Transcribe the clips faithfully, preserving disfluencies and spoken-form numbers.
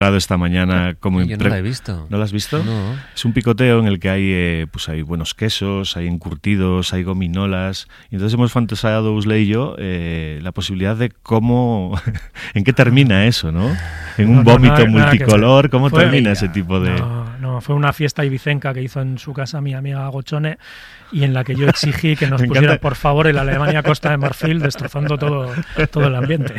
esta mañana como Yo no la he visto. ¿No la has visto? No. Es un picoteo en el que hay eh, pues hay buenos quesos, hay encurtidos, hay gominolas. Y entonces hemos fantaseado, Usley y yo, eh, la posibilidad de cómo, en qué termina eso, ¿no? En un No, no, vómito nada- nada multicolor, ¿cómo Fue- termina ese tipo de...? No, no, fue una fiesta ibicenca que hizo en su casa mi amiga Gochone y en la que yo exigí que nos Me pusiera, encanta. por favor, el Alemania Costa de Marfil, destrozando todo, todo el ambiente.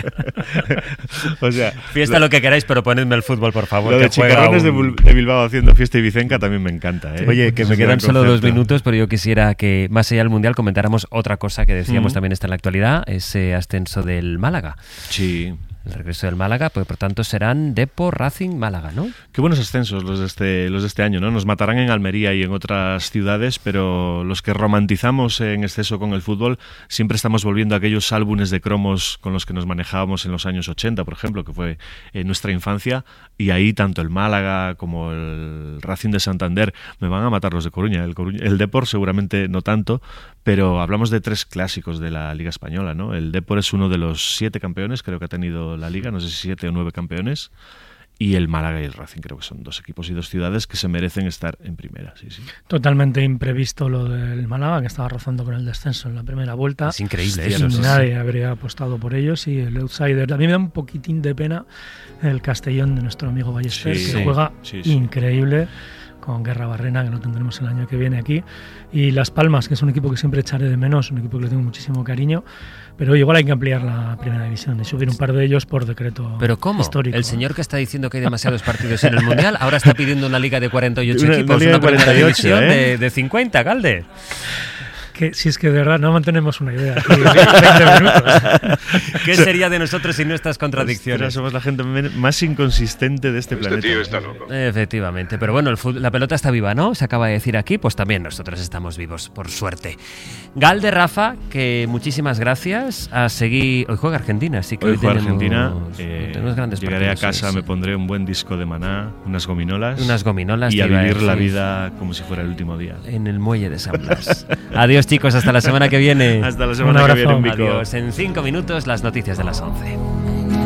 O sea, Fiesta lo que queráis, pero ponedme el fútbol, por favor. lo de que juega Chicarrones de, un- Bul- de Bilbao haciendo fiesta ibicenca también me encanta, ¿eh? Oye, que Ese me es quedan gran solo dos concepto. minutos, pero yo quisiera que, más allá del Mundial, comentáramos otra cosa que decíamos Mm. también está en la actualidad, ese ascenso del Málaga. Sí. El regreso del Málaga, pues por tanto serán Depor, Racing, Málaga, ¿no? Qué buenos ascensos los de este los de este año, ¿no? Nos matarán en Almería y en otras ciudades, pero los que romantizamos en exceso con el fútbol siempre estamos volviendo a aquellos álbumes de cromos con los que nos manejábamos en los años ochenta, por ejemplo, que fue en nuestra infancia, y ahí tanto el Málaga como el Racing de Santander me van a matar los de Coruña. El, Coruña, el Depor seguramente no tanto, pero hablamos de tres clásicos de la Liga Española, ¿no? El Depor es uno de los siete campeones, creo que ha tenido la Liga, no sé si siete o nueve campeones. Y el Málaga y el Racing creo que son dos equipos y dos ciudades que se merecen estar en primera. Sí, sí. Totalmente imprevisto lo del Málaga, que estaba rozando con el descenso en la primera vuelta. Es increíble Hostia, eso. Y sí, sí. nadie habría apostado por ellos y el outsider. A mí me da un poquitín de pena el Castellón de nuestro amigo Ballester, Sí, que sí, juega sí, sí. increíble con Guerra Barrena, que lo tendremos el año que viene aquí. Y Las Palmas, que es un equipo que siempre echaré de menos, un equipo que le tengo muchísimo cariño. Pero igual hay que ampliar la primera división y subir un par de ellos por decreto ¿Pero cómo? histórico. El señor que está diciendo que hay demasiados partidos en el Mundial ahora está pidiendo una liga de cuarenta y ocho Una- una equipos, liga una, de primera cuarenta y ocho, división ¿eh? de, de cincuenta, Galde. Que, si es que de verdad no mantenemos una idea. Aquí, veinte minutos. ¿Qué sería de nosotros sin nuestras Ostras, contradicciones? somos la gente men- más inconsistente de este, Este planeta. tío está loco. Efectivamente, pero bueno, el fut- la pelota está viva, ¿no? Se acaba de decir aquí, pues también nosotros estamos vivos, por suerte. Galde, Rafa, que muchísimas gracias. A seguir. Hoy juega Argentina, así que Hoy hoy, juega tenemos, Argentina. hoy eh, tenemos grandes llegaré a partidos, casa, sí, me sí. pondré un buen disco de Maná, unas gominolas. Unas gominolas, Y te a iba a vivir la decir. vida como si fuera el último día. En el muelle de San Blas. Adiós, chicos, hasta la semana que viene. Hasta la semana que abrazo. viene, Vico. Adiós. En cinco minutos, las noticias de las once.